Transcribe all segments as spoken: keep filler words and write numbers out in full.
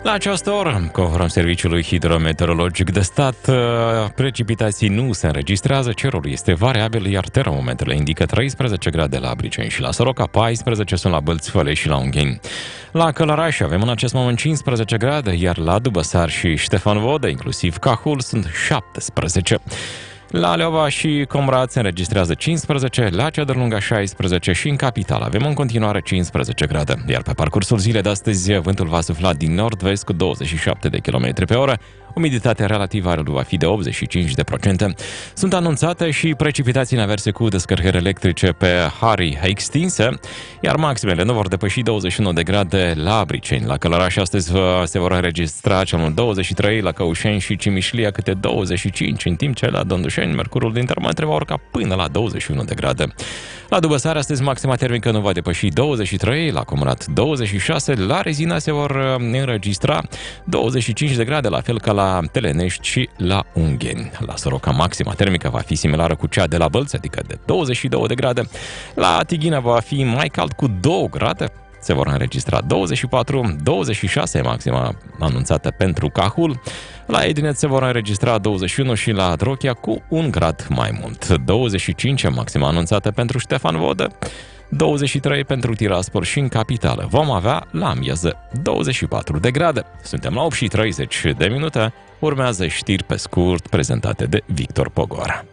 La această oră, conform Serviciului Hidrometeorologic de Stat, precipitații nu se înregistrează, cerul este variabil, iar termometrele indică treisprezece grade la Briceni și la Soroca, paisprezece sunt la Bălți, Fălești și la Ungheni. La Călăraș avem în acest moment cincisprezece grade, iar la Dubăsar și Ștefan Vodă, inclusiv Cahul, sunt șaptesprezece. La Leova și Comrat se înregistrează cincisprezece, la Ceadărlunga șaisprezece și în capital avem în continuare cincisprezece grade. Iar pe parcursul zilei de astăzi vântul va sufla din nord-vest cu douăzeci și șapte de kilometri pe oră. Umiditatea relativă aerului va fi de optzeci și cinci de la sută. Sunt anunțate și precipitații în averse cu descărcări electrice pe Hari extinse, iar maximele nu vor depăși douăzeci și unu de grade la Briceni. La Călăraș astăzi se vor înregistra cel mult douăzeci și trei, la Căușeni și Cimișlia câte douăzeci și cinci, în timp ce la Dondușeni mercurul din termometre va urca până la douăzeci și unu de grade. La Dubăsar astăzi maxima termică nu va depăși douăzeci și trei, la Comrat douăzeci și șase, la Rezina se vor înregistra douăzeci și cinci de grade, la fel ca la Telenești și la Ungheni. La Soroca maxima termică va fi similară cu cea de la Bălți, adică de douăzeci și două de grade. La Tighina va fi mai cald cu două grade. Se vor înregistra douăzeci și patru, douăzeci și șase maxima anunțată pentru Cahul. La Edinet se vor înregistra douăzeci și unu și la Drochia cu un grad mai mult. douăzeci și cinci maxima anunțată pentru Ștefan Vodă, douăzeci și trei pentru Tiraspol și în capitală. Vom avea la amiază douăzeci și patru de grade. Suntem la opt și treizeci de minute. Urmează știri pe scurt prezentate de Victor Pogora.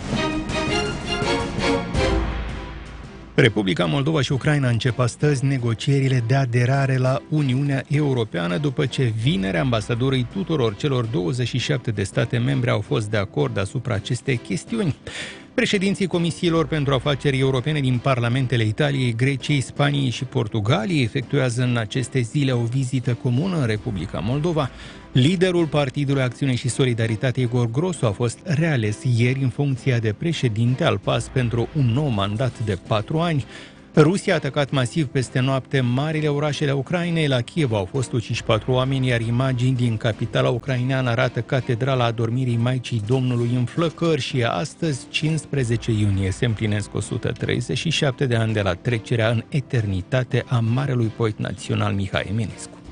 Republica Moldova și Ucraina încep astăzi negocierile de aderare la Uniunea Europeană, după ce vineri ambasadorii tuturor celor douăzeci și șapte de state membre au fost de acord asupra acestei chestiuni. Președinții Comisiilor pentru Afaceri Europene din parlamentele Italiei, Greciei, Spaniei și Portugaliei efectuează în aceste zile o vizită comună în Republica Moldova. Liderul Partidului Acțiune și Solidaritate, Igor Grosu, a fost reales ieri în funcția de președinte al P A S pentru un nou mandat de patru ani. Rusia a atacat masiv peste noapte marile orașele Ucrainei. La Kiev au fost uciși patru oameni, iar imagini din capitala ucraineană arată catedrala Adormirii Maicii Domnului în flăcări și astăzi, cincisprezece iunie, se împlinesc o sută treizeci și șapte de ani de la trecerea în eternitate a marelui poet național Mihai Eminescu.